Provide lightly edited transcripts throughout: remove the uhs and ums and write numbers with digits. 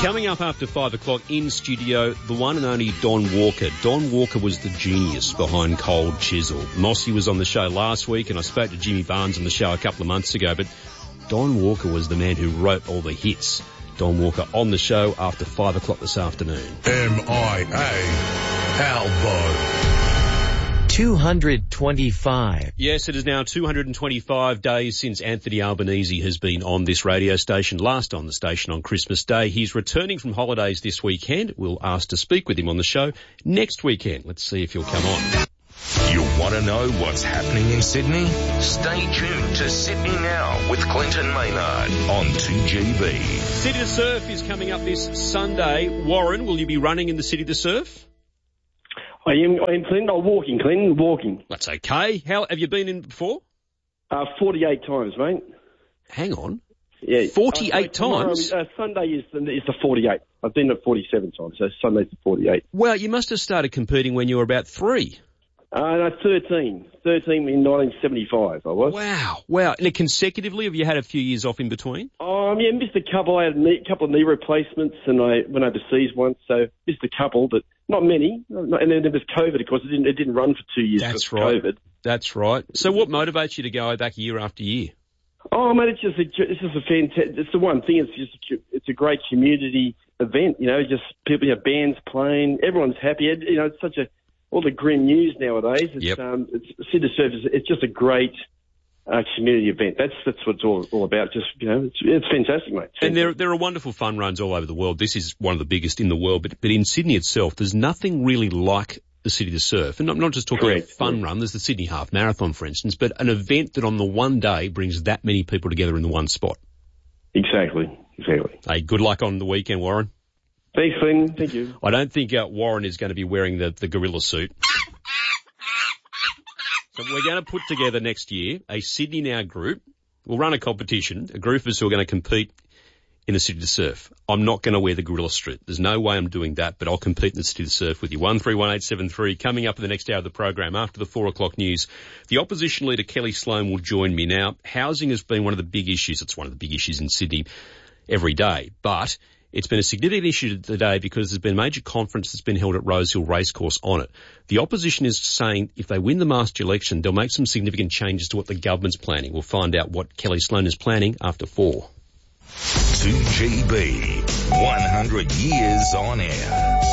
Coming up after 5 o'clock in studio, the one and only Don Walker. Don Walker was the genius behind Cold Chisel. Mossy was on the show last week, and I spoke to Jimmy Barnes on the show a couple of months ago, but Don Walker was the man who wrote all the hits. Don Walker on the show after 5 o'clock this afternoon. M.I.A. Albo. 225. Yes, it is now 225 days since Anthony Albanese has been on this radio station, last on the station on Christmas Day. He's returning from holidays this weekend. We'll ask to speak with him on the show next weekend. Let's see if he'll come on. You want to know what's happening in Sydney? Stay tuned to Sydney Now with Clinton Maynard on 2GB. City to Surf is coming up this Sunday. Warren, will you be running in the City to Surf? I am Clinton. I'm walking. That's okay. How have you been in before? 48 times, mate. Hang on. Yeah. 48 times? Sunday is the 48. I've been at 47 times, so Sunday's the 48. Well, you must have started competing when you were about 3. No, 13. 13 in 1975, I was. Wow. And consecutively, have you had a few years off in between? Yeah, missed a couple. I had a couple of knee replacements, and I went overseas once, so missed a couple, but not many. And then there was COVID, of course. It didn't run for 2 years. That's right. COVID. That's right. So what motivates you to go back year after year? Oh, mate, it's just a fantastic. It's the one thing. It's a great community event. You know, just people, bands playing, everyone's happy. You know, it's all the grim news nowadays. It's City Surf. It's just a great community event. That's what it's all about. Just, it's fantastic, mate. And there are wonderful fun runs all over the world. This is one of the biggest in the world, but in Sydney itself, there's nothing really like the City to Surf. And I'm not just talking about a fun run. There's the Sydney Half Marathon, for instance, but an event that on the one day brings that many people together in the one spot. Exactly. Hey, good luck on the weekend, Warren. Thanks, Clinton. Thank you. I don't think Warren is going to be wearing the gorilla suit. So we're going to put together next year a Sydney Now group. We'll run a competition, a group of us who are going to compete in the City to Surf. I'm not going to wear the gorilla suit. There's no way I'm doing that, but I'll compete in the City to Surf with you. 131873 coming up in the next hour of the program after the 4 o'clock news. The opposition leader Kelly Sloan will join me. Now, housing has been one of the big issues. It's one of the big issues in Sydney every day, but it's been a significant issue today because there's been a major conference that's been held at Rosehill Racecourse on it. The opposition is saying if they win the master election, they'll make some significant changes to what the government's planning. We'll find out what Kelly Sloan is planning after 4. 2GB, 100 years on air.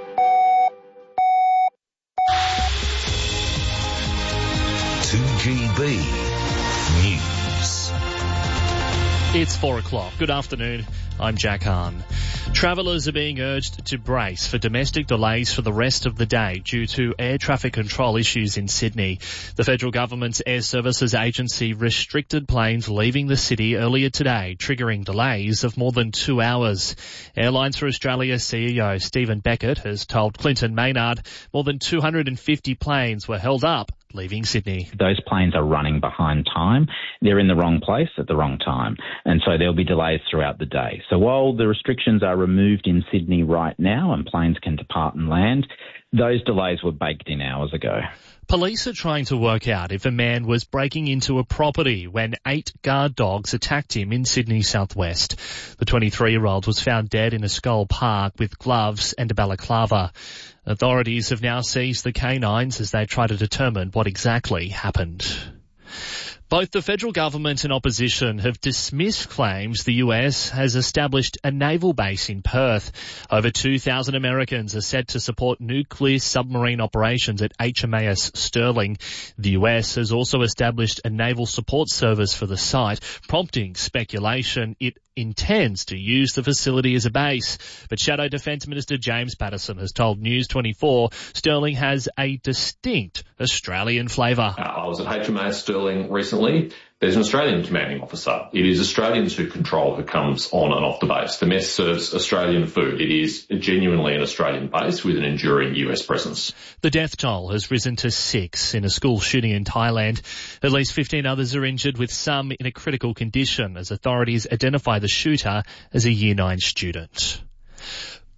News. It's 4 o'clock. Good afternoon. I'm Jack Hahn. Travellers are being urged to brace for domestic delays for the rest of the day due to air traffic control issues in Sydney. The federal government's Air Services Agency restricted planes leaving the city earlier today, triggering delays of more than 2 hours. Airlines for Australia CEO Stephen Beckett has told Clinton Maynard more than 250 planes were held up leaving Sydney. Those planes are running behind time. They're in the wrong place at the wrong time. And so there'll be delays throughout the day. So while the restrictions are removed in Sydney right now and planes can depart and land, those delays were baked in hours ago. Police are trying to work out if a man was breaking into a property when 8 guard dogs attacked him in Sydney southwest. The 23-year-old was found dead in a Skull Park with gloves and a balaclava. Authorities have now seized the canines as they try to determine what exactly happened. Both the federal government and opposition have dismissed claims the US has established a naval base in Perth. Over 2,000 Americans are set to support nuclear submarine operations at HMAS Sterling. The US has also established a naval support service for the site, prompting speculation it intends to use the facility as a base. But Shadow Defence Minister James Patterson has told News 24 Sterling has a distinct Australian flavour. I was at HMAS Sterling recently. There's an Australian commanding officer. It is Australians who control who comes on and off the base. The mess serves Australian food. It is genuinely an Australian base with an enduring US presence. The death toll has risen to 6 in a school shooting in Thailand. At least 15 others are injured, with some in a critical condition as authorities identify the shooter as a Year 9 student.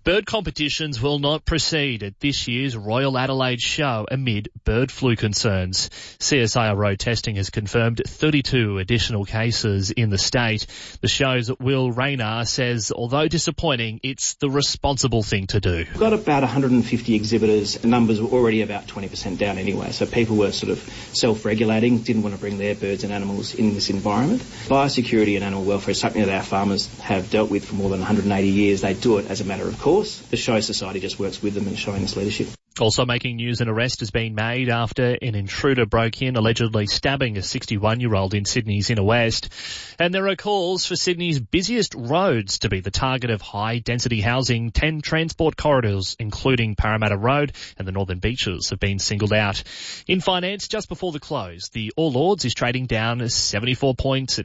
Bird competitions will not proceed at this year's Royal Adelaide Show amid bird flu concerns. CSIRO testing has confirmed 32 additional cases in the state. The show's Will Rayner says, although disappointing, it's the responsible thing to do. We've got about 150 exhibitors. Numbers were already about 20% down anyway, so people were sort of self-regulating, didn't want to bring their birds and animals in this environment. Biosecurity and animal welfare is something that our farmers have dealt with for more than 180 years. They do it as a matter of course. The Show Society just works with them in showing this leadership. Also making news, an arrest has been made after an intruder broke in, allegedly stabbing a 61-year-old in Sydney's inner west. And there are calls for Sydney's busiest roads to be the target of high-density housing. 10 transport corridors, including Parramatta Road and the Northern Beaches, have been singled out. In finance, just before the close, the All Ords is trading down 74 points at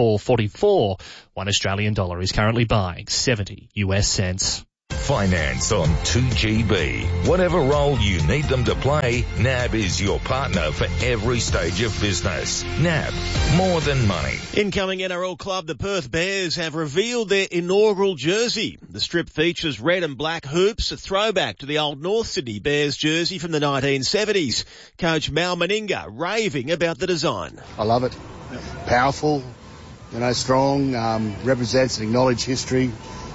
94.44. One Australian dollar is currently buying 70 US cents. Finance on 2GB. Whatever role you need them to play, NAB is your partner for every stage of business. NAB, more than money. Incoming NRL club, the Perth Bears, have revealed their inaugural jersey. The strip features red and black hoops, a throwback to the old North Sydney Bears jersey from the 1970s. Coach Mal Meninga raving about the design. I love it. Powerful, strong, represents and acknowledged history.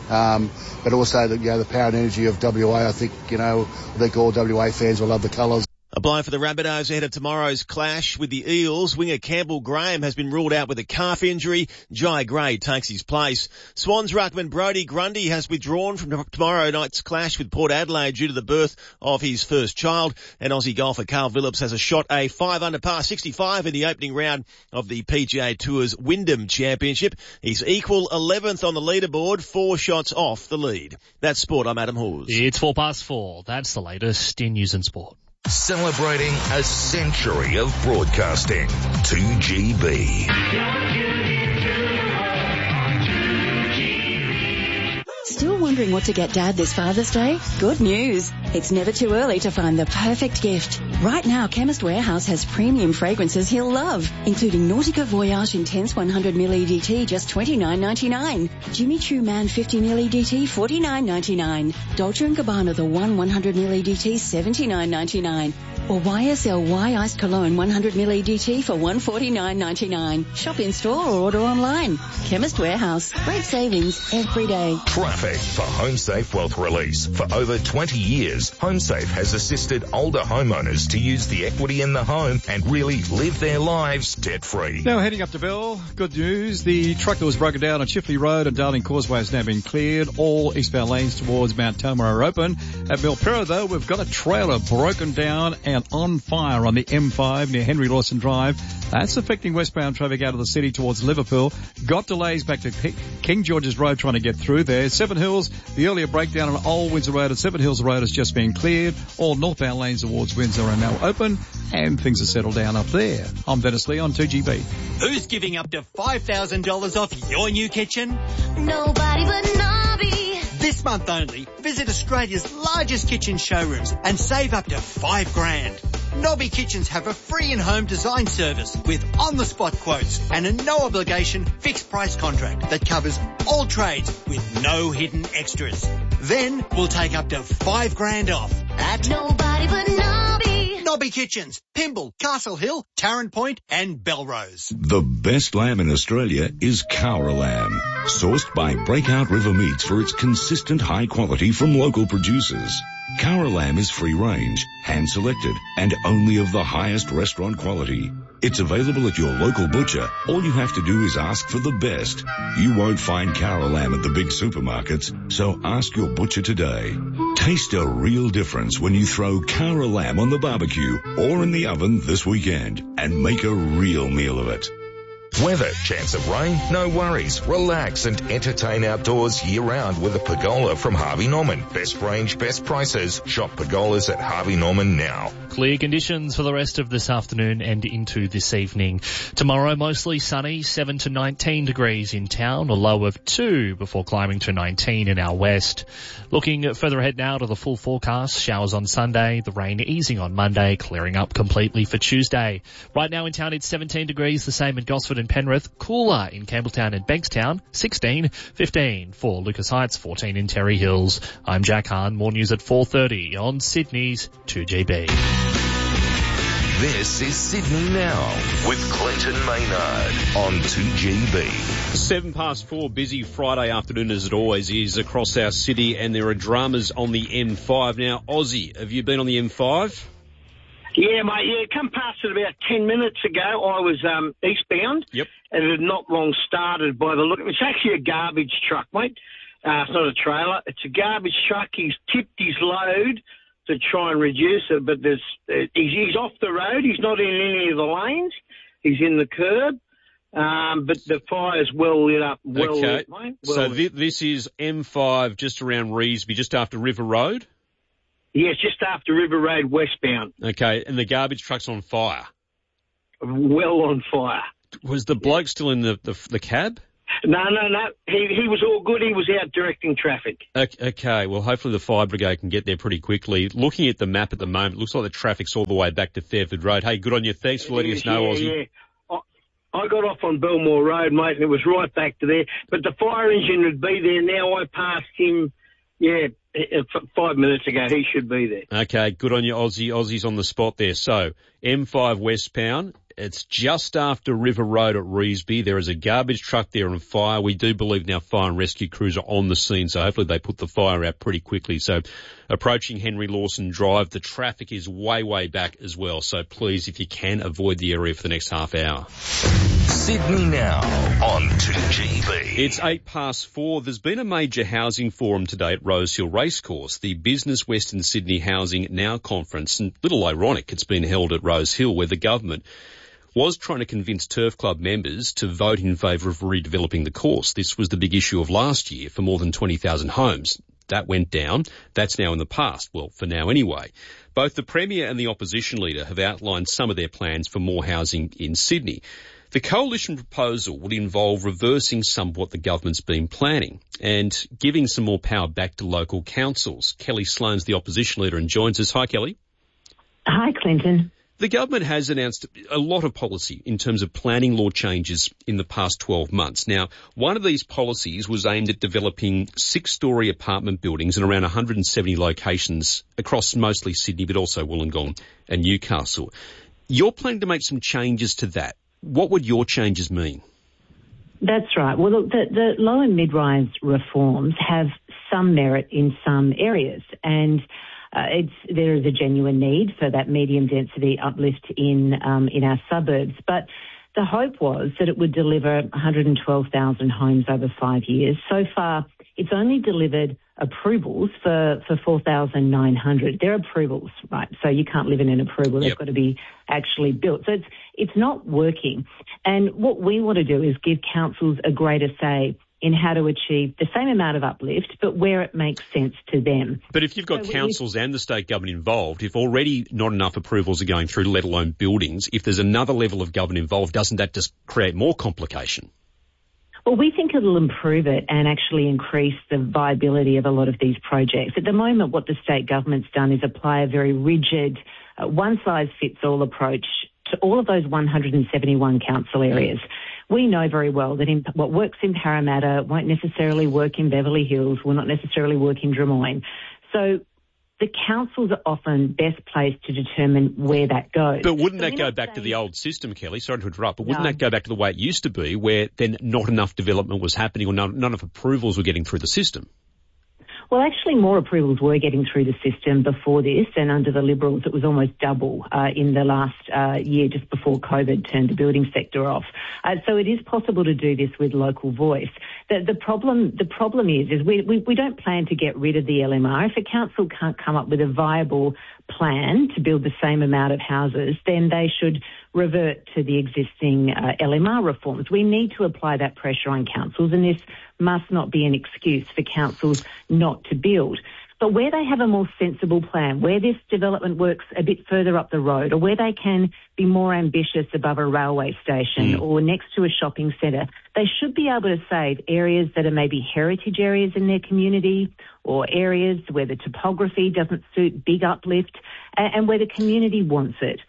But also the power and energy of WA. I think all WA fans will love the colours. A blow for the Rabbitohs ahead of tomorrow's clash with the Eels. Winger Campbell Graham has been ruled out with a calf injury. Jai Gray takes his place. Swans ruckman Brodie Grundy has withdrawn from tomorrow night's clash with Port Adelaide due to the birth of his first child. And Aussie golfer Carl Phillips has a shot a 5-under par 65 in the opening round of the PGA Tour's Wyndham Championship. He's equal 11th on the leaderboard, 4 shots off the lead. That's sport. I'm Adam Hawes. It's 4:04. That's the latest in news and sport. Celebrating a century of broadcasting. 2GB. Still wondering what to get Dad this Father's Day? Good news. It's never too early to find the perfect gift. Right now, Chemist Warehouse has premium fragrances he'll love, including Nautica Voyage Intense 100ml EDT, just $29.99. Jimmy Choo Man 50ml EDT, $49.99. Dolce & Gabbana The One 100ml EDT, $79.99. Or YSL Y Iced Cologne 100ml EDT for $149.99. Shop in store or order online. Chemist Warehouse. Great savings every day. Traffic for HomeSafe Wealth Release. For over 20 years, HomeSafe has assisted older homeowners to use the equity in the home and really live their lives debt-free. Now heading up to Bell, good news. The truck that was broken down on Chifley Road and Darling Causeway has now been cleared. All eastbound lanes towards Mount Tomah are open. At Milperra, though, we've got a trailer broken down and on fire on the M5 near Henry Lawson Drive. That's affecting westbound traffic out of the city towards Liverpool. Got delays back to King George's Road trying to get through there. Seven Hills, the earlier breakdown on Old Windsor Road at Seven Hills Road has just been cleared. All northbound lanes towards Windsor are now open and things are settled down up there. I'm Dennis Lee on 2GB. Who's giving up to $5,000 off your new kitchen? Nobody but Nobby. This month only, visit Australia's largest kitchen showrooms and save up to $5,000. Nobby Kitchens have a free in-home design service with on-the-spot quotes and a no-obligation fixed-price contract that covers all trades with no hidden extras. Then we'll take up to $5,000 off at Nobody but Nobby. Nobby Kitchens, Pymble, Castle Hill, Tarrant Point and Belrose. The best lamb in Australia is Cowra lamb, sourced by Breakout River Meats for its consistent high quality from local producers. Cowra lamb is free range, hand selected, and only of the highest restaurant quality. It's available at your local butcher. All you have to do is ask for the best. You won't find Cowra lamb at the big supermarkets, so ask your butcher today. Taste a real difference when you throw Cowra lamb on the barbecue or in the oven this weekend and make a real meal of it. Weather, chance of rain, no worries. Relax and entertain outdoors year-round with a pergola from Harvey Norman. Best range, best prices. Shop pergolas at Harvey Norman now. Clear conditions for the rest of this afternoon and into this evening. Tomorrow, mostly sunny, 7 to 19 degrees in town, a low of 2 before climbing to 19 in our west. Looking further ahead now to the full forecast, showers on Sunday, the rain easing on Monday, clearing up completely for Tuesday. Right now in town, it's 17 degrees, the same in Gosford in Penrith, cooler in Campbelltown and Bankstown, 16, 15 for Lucas Heights, 14 in Terry Hills. I'm Jack Hahn, more news at 4:30 on Sydney's 2GB. This is Sydney Now with Clinton Maynard on 2GB. 4:07, busy Friday afternoon as it always is across our city, and there are dramas on the M5. Now, Aussie, have you been on the M5? Yeah, mate, come past it about 10 minutes ago. I was eastbound. Yep. And it had not long started by the look. It's actually a garbage truck, mate. It's not a trailer. It's a garbage truck. He's tipped his load to try and reduce it, but he's off the road. He's not in any of the lanes. He's in the curb. But the fire's well lit up. Lit, mate. This is M5 just around Revesby, just after River Road? Yes, just after River Road westbound. Okay, and the garbage truck's on fire? Well on fire. Was the bloke still in the cab? No. He was all good. He was out directing traffic. Okay, well, hopefully the fire brigade can get there pretty quickly. Looking at the map at the moment, it looks like the traffic's all the way back to Fairford Road. Hey, good on you. Thanks for letting us know, Aussie. Yeah. I got off on Belmore Road, mate, and it was right back to there. But the fire engine would be there now. I passed him, 5 minutes ago. He should be there. Okay, good on you, Aussie. Aussie's on the spot there. So, M5 westbound. It's just after River Road at Revesby. There is a garbage truck there on fire. We do believe now fire and rescue crews are on the scene, so hopefully they put the fire out pretty quickly. So approaching Henry Lawson Drive, the traffic is way back as well. So please, if you can, avoid the area for the next half hour. Sydney Now on 2GB. It's 4:08. There's been a major housing forum today at Rosehill Racecourse, the Business Western Sydney Housing Now conference. And a little ironic, it's been held at Rosehill where the government was trying to convince Turf Club members to vote in favour of redeveloping the course. This was the big issue of last year for more than 20,000 homes. That went down. That's now in the past. Well, for now anyway. Both the Premier and the Opposition Leader have outlined some of their plans for more housing in Sydney. The coalition proposal would involve reversing some of what the government's been planning and giving some more power back to local councils. Kelly Sloan's the Opposition Leader and joins us. Hi, Kelly. Hi, Clinton. The government has announced a lot of policy in terms of planning law changes in the past 12 months. Now, one of these policies was aimed at developing 6-storey apartment buildings in around 170 locations across mostly Sydney, but also Wollongong and Newcastle. You're planning to make some changes to that. What would your changes mean? That's right. Well, look, the low and mid-rise reforms have some merit in some areas, and there is a genuine need for that medium density uplift in our suburbs. But the hope was that it would deliver 112,000 homes over 5 years. So far, it's only delivered approvals for 4,900. They're approvals, right? So you can't live in an approval. They've got to be actually built. So it's not working. And what we want to do is give councils a greater say in how to achieve the same amount of uplift, but where it makes sense to them. But if you've got councils and the state government involved, if already not enough approvals are going through, let alone buildings, if there's another level of government involved, doesn't that just create more complication? Well, we think it'll improve it and actually increase the viability of a lot of these projects. At the moment, what the state government's done is apply a very rigid, one-size-fits-all approach to all of those 171 council areas. We know very well that what works in Parramatta won't necessarily work in Beverly Hills, will not necessarily work in Drummoyne. So the councils are often best placed to determine where that goes. But wouldn't that go back to the old system, Kelly? Sorry to interrupt, but wouldn't that go back to the way it used to be, where then not enough development was happening or none enough approvals were getting through the system? Well, actually, more approvals were getting through the system before this, and under the Liberals, it was almost double in the last year, just before COVID turned the building sector off. So it is possible to do this with local voice. The problem is we don't plan to get rid of the LMR. If a council can't come up with a viable plan to build the same amount of houses, then they should revert to the existing LMR reforms. We need to apply that pressure on councils, and this must not be an excuse for councils not to build. But where they have a more sensible plan, where this development works a bit further up the road, or where they can be more ambitious above a railway station or next to a shopping centre, they should be able to save areas that are maybe heritage areas in their community, or areas where the topography doesn't suit big uplift, and where the community wants it.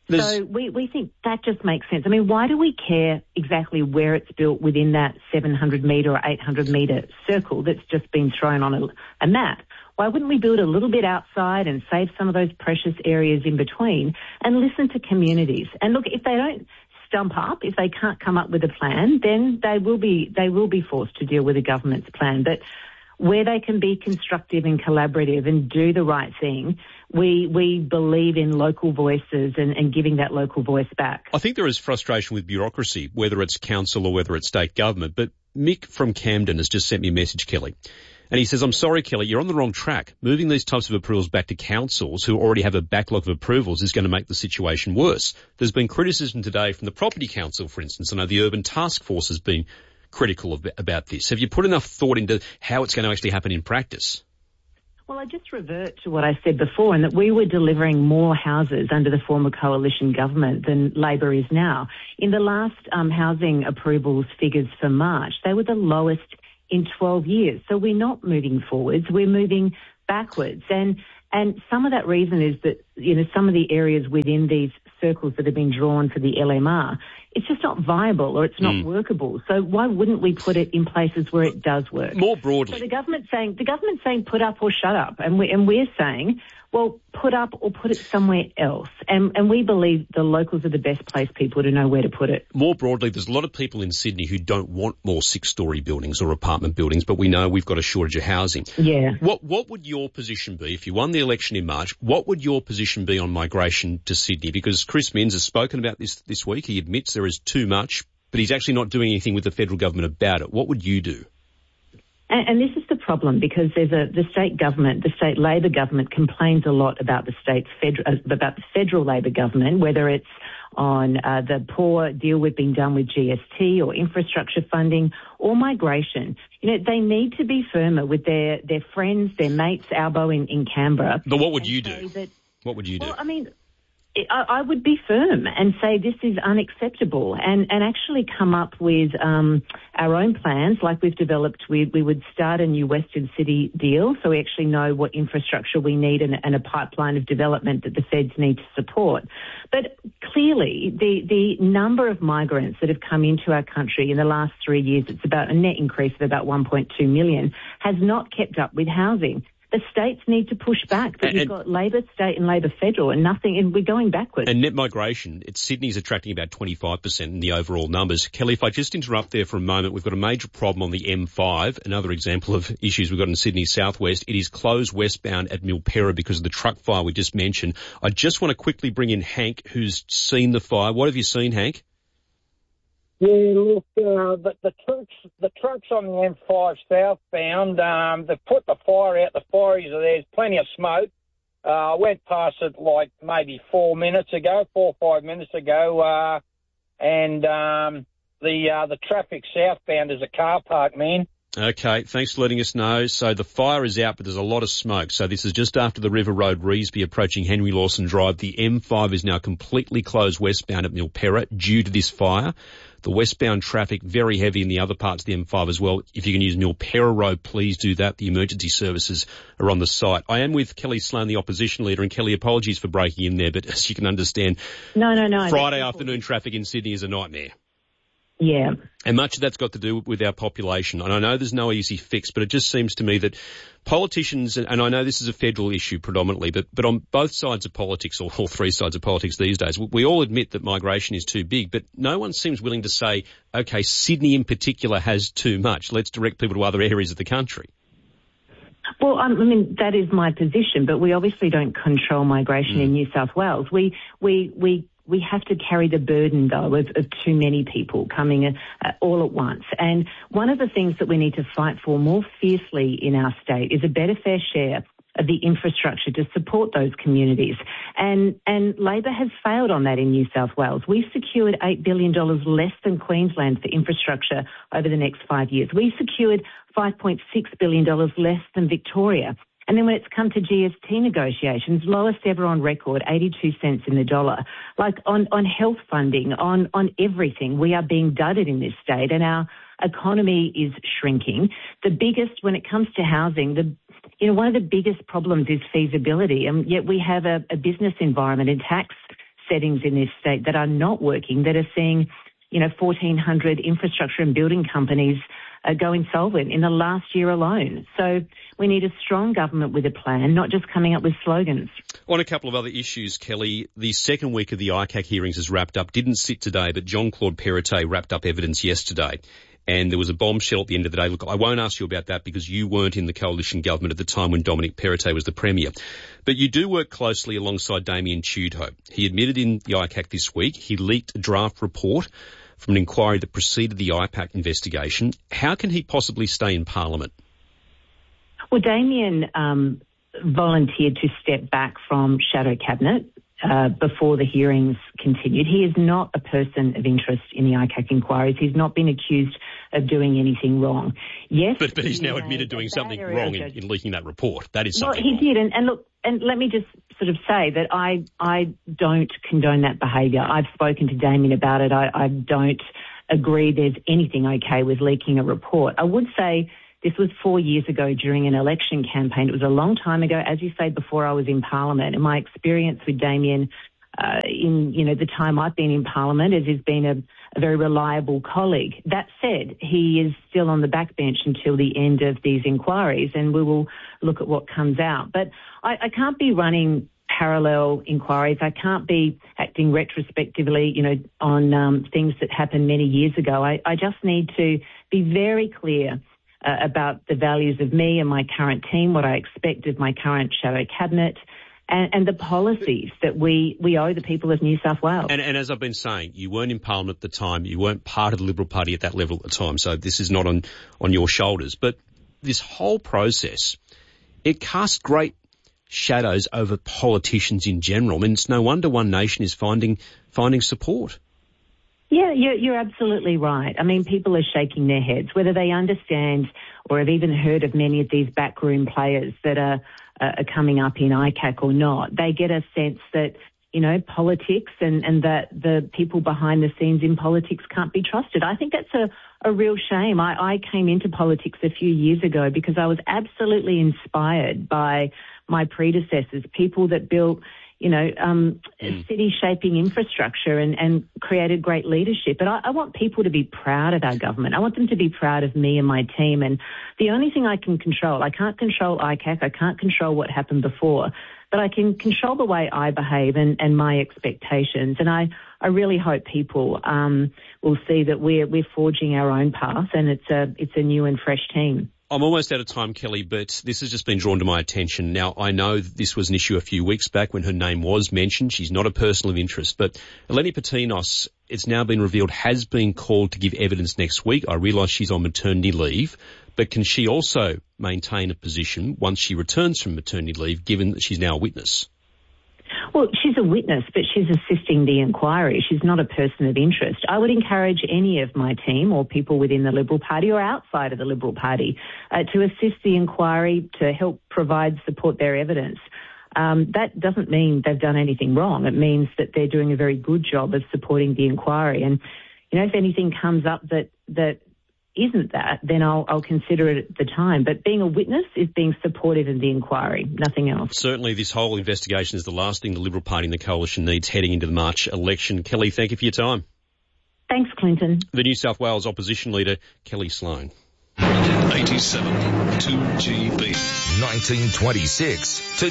So we think that just makes sense. I mean, why do we care exactly where it's built within that 700-metre or 800-metre circle that's just been thrown on a map? Why wouldn't we build a little bit outside and save some of those precious areas in between and listen to communities? And look, if they don't stump up, if they can't come up with a plan, then they will be forced to deal with the government's plan. But where they can be constructive and collaborative and do the right thing, we believe in local voices and giving that local voice back. I think there is frustration with bureaucracy, whether it's council or whether it's state government. But Mick from Camden has just sent me a message, Kelly. And he says, I'm sorry, Kelly, you're on the wrong track. Moving these types of approvals back to councils who already have a backlog of approvals is going to make the situation worse. There's been criticism today from the Property Council, for instance. I know the Urban Task Force has been critical about this. Have you put enough thought into how it's going to actually happen in practice? Well, I just revert to what I said before, and that we were delivering more houses under the former coalition government than Labor is now. In the last housing approvals figures for March, they were the lowest in 12 years. So we're not moving forwards, we're moving backwards. And some of that reason is that, some of the areas within these circles that have been drawn for the LMR, it's just not viable or it's not workable. So why wouldn't we put it in places where it does work? More broadly. So the government's saying put up or shut up. And we're saying, well, put up or put it somewhere else. And we believe the locals are the best placed people to know where to put it. More broadly, there's a lot of people in Sydney who don't want more 6-storey buildings or apartment buildings, but we know we've got a shortage of housing. Yeah. What would your position be if you won the election in March? What would your position be on migration to Sydney? Because Chris Minns has spoken about this week. He admits there is too much, but he's actually not doing anything with the federal government about it. What would you do? And this is the problem, because the state government, the state Labor government, complains a lot about the federal Labor government, whether it's on the poor deal we've been done with GST or infrastructure funding or migration. They need to be firmer with their friends, their mates, Albo in Canberra. But what would you do? What would you do? Well, I mean, I would be firm and say this is unacceptable and actually come up with our own plans like we've developed. We would start a new Western City deal, so we actually know what infrastructure we need and a pipeline of development that the feds need to support. But clearly, the number of migrants that have come into our country in the last 3 years, it's about a net increase of about 1.2 million, has not kept up with housing. The states need to push back, but you've got Labor state and Labor federal and we're going backwards. And net migration, Sydney's attracting about 25% in the overall numbers. Kelly, if I just interrupt there for a moment, we've got a major problem on the M5, another example of issues we've got in Sydney southwest. It is closed westbound at Milperra because of the truck fire we just mentioned. I just want to quickly bring in Hank, who's seen the fire. What have you seen, Hank? Yeah, look, the trucks on the M5 southbound, they've put the fire out. The fire is there's plenty of smoke. I went past it like maybe 4 or 5 minutes ago, and the traffic southbound is a car park, man. Okay, thanks for letting us know. So the fire is out, but there's a lot of smoke. So this is just after the River Road, Revesby, approaching Henry Lawson Drive. The M5 is now completely closed westbound at Milperra due to this fire. The westbound traffic very heavy in the other parts of the M5 as well. If you can use Milperra Road, please do that. The emergency services are on the site. I am with Kelly Sloan, the opposition leader, and Kelly, apologies for breaking in there, but as you can understand, no. Friday afternoon traffic in Sydney is a nightmare. Yeah. And much of that's got to do with our population. And I know there's no easy fix, but it just seems to me that politicians, and I know this is a federal issue predominantly, but on both sides of politics, or all three sides of politics these days, we all admit that migration is too big, but no one seems willing to say, okay, Sydney in particular has too much. Let's direct people to other areas of the country. Well, I mean, that is my position, but we obviously don't control migration in New South Wales. We have to carry the burden, though, of too many people coming all at once. And one of the things that we need to fight for more fiercely in our state is a better fair share of the infrastructure to support those communities. And Labor has failed on that in New South Wales. We secured $8 billion less than Queensland for infrastructure over the next 5 years. We secured $5.6 billion less than Victoria. And then when it's come to GST negotiations, lowest ever on record, 82 cents in the dollar. Like on health funding, on everything, we are being dudded in this state and our economy is shrinking. The biggest, when it comes to housing, one of the biggest problems is feasibility. And yet we have a business environment and tax settings in this state that are not working, that are seeing, 1,400 infrastructure and building companies go insolvent in the last year alone. So we need a strong government with a plan, not just coming up with slogans. On a couple of other issues, Kelly, the second week of the ICAC hearings has wrapped up. Didn't sit today, but Jean-Claude Perrottet wrapped up evidence yesterday. And there was a bombshell at the end of the day. Look, I won't ask you about that because you weren't in the coalition government at the time when Dominic Perrottet was the Premier. But you do work closely alongside Damien Tudhope. He admitted in the ICAC this week he leaked a draft report from an inquiry that preceded the IPAC investigation. How can he possibly stay in Parliament? Well, Damien volunteered to step back from Shadow Cabinet before the hearings continued. He is not a person of interest in the ICAC inquiries. He's not been accused of doing anything wrong. Yes, but he's now admitted doing something wrong in leaking that report. That is something wrong. He did, and look, and let me just sort of say that I don't condone that behaviour. I've spoken to Damien about it. I don't agree there's anything okay with leaking a report. I would say this was 4 years ago during an election campaign. It was a long time ago, as you say, before I was in Parliament. And my experience with Damien in the time I've been in Parliament is he's been a very reliable colleague. That said, he is still on the backbench until the end of these inquiries, and we will look at what comes out. But I can't be running parallel inquiries. I can't be acting retrospectively, on things that happened many years ago. I just need to be very clear about the values of me and my current team, what I expect of my current Shadow Cabinet, and the policies that we owe the people of New South Wales. And as I've been saying, you weren't in Parliament at the time. You weren't part of the Liberal Party at that level at the time. So this is not on your shoulders. But this whole process, it casts great shadows over politicians in general. I mean, it's no wonder One Nation is finding support. Yeah, you're absolutely right. I mean, people are shaking their heads, whether they understand or have even heard of many of these backroom players that are coming up in ICAC or not. They get a sense that, politics and that the people behind the scenes in politics can't be trusted. I think that's a real shame. I came into politics a few years ago because I was absolutely inspired by my predecessors, people that built city-shaping infrastructure and created great leadership. But I want people to be proud of our government. I want them to be proud of me and my team. And the only thing I can control, I can't control ICAC, I can't control what happened before, but I can control the way I behave and my expectations. And I really hope people will see that we're forging our own path, and it's a new and fresh team. I'm almost out of time, Kelly, but this has just been drawn to my attention. Now, I know that this was an issue a few weeks back when her name was mentioned. She's not a person of interest, but Eleni Patinos, it's now been revealed, has been called to give evidence next week. I realise she's on maternity leave, but can she also maintain a position once she returns from maternity leave, given that she's now a witness? Well, she's a witness, but she's assisting the inquiry. She's not a person of interest. I would encourage any of my team or people within the Liberal Party or outside of the Liberal Party to assist the inquiry, to help provide support their evidence. That doesn't mean they've done anything wrong. It means that they're doing a very good job of supporting the inquiry. And, if anything comes up that isn't that, then I'll consider it at the time. But being a witness is being supportive of the inquiry, nothing else. Certainly this whole investigation is the last thing the Liberal Party and the Coalition needs heading into the March election. Kelly, thank you for your time. Thanks, Clinton. The New South Wales Opposition Leader, Kelly Sloane. 87 2GB. 1926 to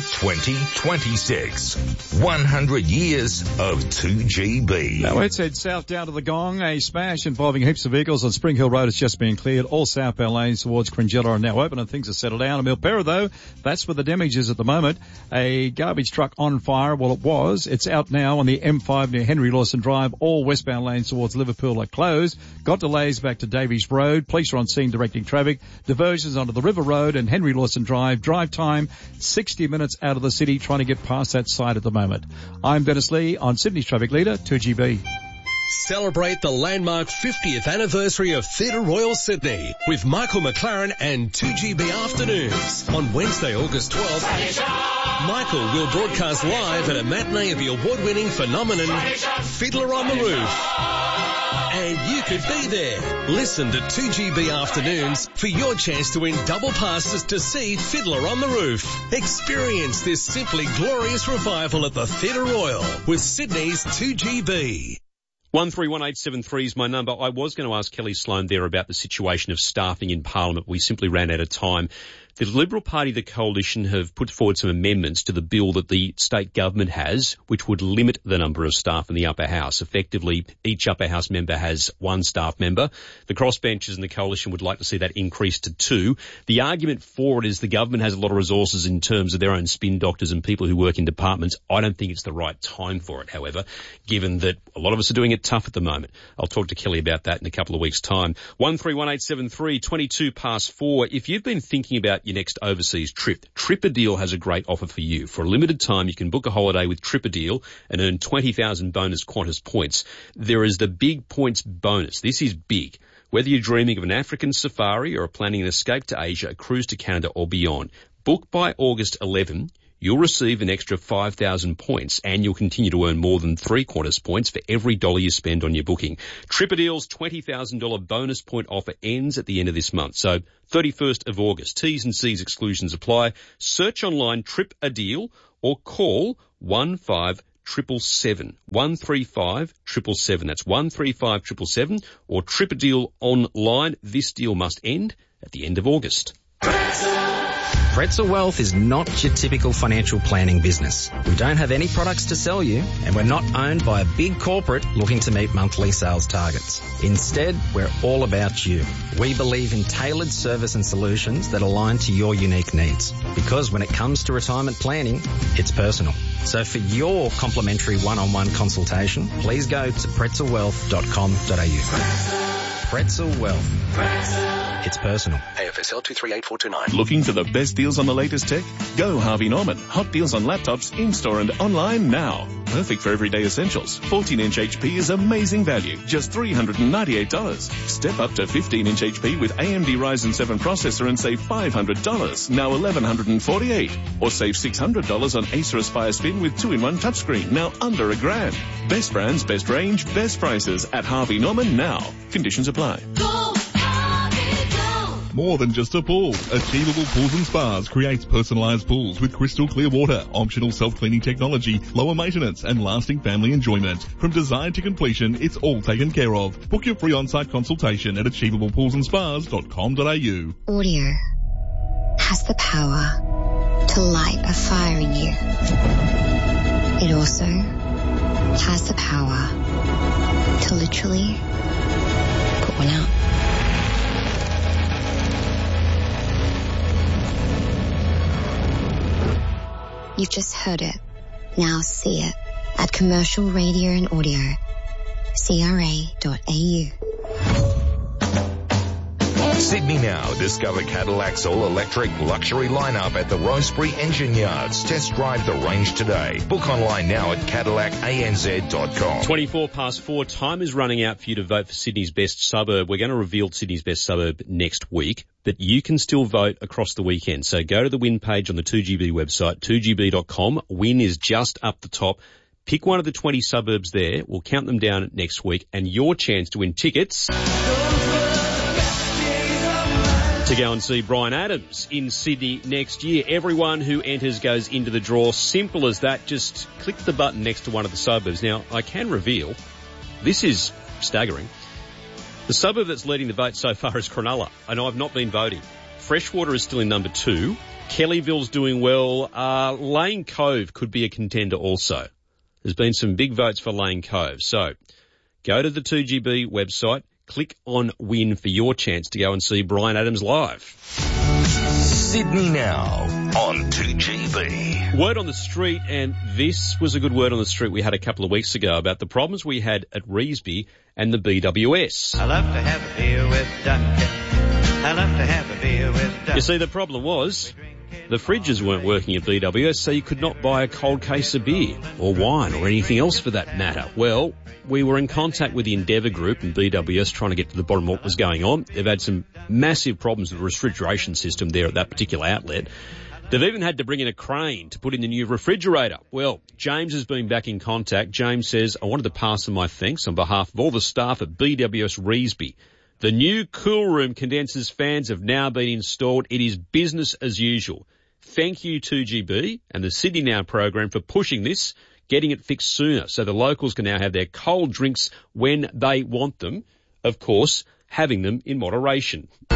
2026. 100 years of 2GB. Now let's head south down to the Gong. A smash involving heaps of vehicles on Spring Hill Road has just been cleared. All southbound lanes towards Cringella are now open and things are settled down. In Milperra, though, that's where the damage is at the moment. A garbage truck on fire. Well, it was. It's out now on the M5 near Henry Lawson Drive. All westbound lanes towards Liverpool are closed. Got delays back to Davies Road. Police are on scene directing traffic. Diversions onto the River Road and Henry Lawson Drive. Drive time 60 minutes out of the city, trying to get past that side at the moment. I'm Dennis Lee on Sydney's Traffic Leader, 2GB. Celebrate the landmark 50th anniversary of Theatre Royal Sydney with Michael McLaren and 2GB Afternoons. On Wednesday, August 12th, Michael will broadcast live at a matinee of the award-winning phenomenon Fiddler on the Roof. And you could be there. Listen to 2GB Afternoons for your chance to win double passes to see Fiddler on the Roof. Experience this simply glorious revival at the Theatre Royal with Sydney's 2GB. 131873 is my number. I was going to ask Kelly Sloan there about the situation of staffing in Parliament. We simply ran out of time. The Liberal Party, the Coalition, have put forward some amendments to the bill that the state government has, which would limit the number of staff in the upper house. Effectively, each upper house member has one staff member. The crossbenchers and the Coalition would like to see that increased to 2. The argument for it is the government has a lot of resources in terms of their own spin doctors and people who work in departments. I don't think it's the right time for it, however, given that a lot of us are doing it tough at the moment. I'll talk to Kelly about that in a couple of weeks' time. 131873, 22 past 4. If you've been thinking about your next overseas trip, TripADeal has a great offer for you. For a limited time, you can book a holiday with TripADeal and earn 20,000 bonus Qantas points. There is the big points bonus. This is big. Whether you're dreaming of an African safari or are planning an escape to Asia, a cruise to Canada or beyond, book by August 11. You'll receive an extra 5,000 points and you'll continue to earn more than 3 Qantas points for every dollar you spend on your booking. TripADeal's $20,000 bonus point offer ends at the end of this month, so 31st of August. T's and C's exclusions apply. Search online TripADeal or call 15777. 135-777. That's 135-777 or TripADeal online. This deal must end at the end of August. Pretzel Wealth is not your typical financial planning business. We don't have any products to sell you, and we're not owned by a big corporate looking to meet monthly sales targets. Instead, we're all about you. We believe in tailored service and solutions that align to your unique needs. Because when it comes to retirement planning, it's personal. So for your complimentary one-on-one consultation, please go to pretzelwealth.com.au. Pretzel Wealth. It's personal. AFSL 238429. Looking for the best deals on the latest tech? Go Harvey Norman. Hot deals on laptops in-store and online now. Perfect for everyday essentials. 14-inch HP is amazing value. Just $398. Step up to 15-inch HP with AMD Ryzen 7 processor and save $500. Now $1,148. Or save $600 on Acer Aspire Spin with 2-in-1 touchscreen. Now under $1,000. Best brands, best range, best prices at Harvey Norman now. Conditions apply. More than just a pool. Achievable Pools and Spas creates personalised pools with crystal clear water, optional self-cleaning technology, lower maintenance and lasting family enjoyment. From design to completion, it's all taken care of. Book your free on-site consultation at achievablepoolsandspas.com.au. Audio has the power to light a fire in you. It also has the power to literally put one out. You've just heard it. Now see it at Commercial Radio and Audio, CRA.au. Sydney now. Discover Cadillac's all-electric luxury lineup at the Rosebery Engine Yards. Test drive the range today. Book online now at CadillacANZ.com. 24 past 4. Time is running out for you to vote for Sydney's best suburb. We're going to reveal Sydney's best suburb next week, but you can still vote across the weekend. So go to the Win page on the 2GB website, 2gb.com. Win is just up the top. Pick one of the 20 suburbs there. We'll count them down next week, and your chance to win tickets to go and see Bryan Adams in Sydney next year. Everyone who enters goes into the draw. Simple as that. Just click the button next to one of the suburbs. Now, I can reveal, this is staggering. The suburb that's leading the vote so far is Cronulla, and I've not been voting. Freshwater is still in number 2. Kellyville's doing well. Lane Cove could be a contender also. There's been some big votes for Lane Cove. So go to the 2GB website. Click on Win for your chance to go and see Bryan Adams live. Sydney now on 2GB. Word on the street, and this was a good word on the street we had a couple of weeks ago about the problems we had at Revesby and the BWS. I love to have a beer with Duncan. I love to have a beer with Duncan. You see, the problem was the fridges weren't working at BWS, so you could not buy a cold case of beer or wine or anything else for that matter. Well, we were in contact with the Endeavour Group and BWS trying to get to the bottom of what was going on. They've had some massive problems with the refrigeration system there at that particular outlet. They've even had to bring in a crane to put in the new refrigerator. Well, James has been back in contact. James says, I wanted to pass on my thanks on behalf of all the staff at BWS Revesby. The new cool room condensers fans have now been installed. It is business as usual. Thank you 2GB and the Sydney Now program for pushing this, getting it fixed sooner so the locals can now have their cold drinks when they want them. Of course, having them in moderation.